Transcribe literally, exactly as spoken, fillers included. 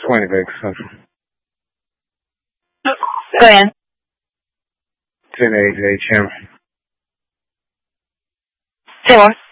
twenty Vegas Central. Go ahead. ten A J Cameron. Say more.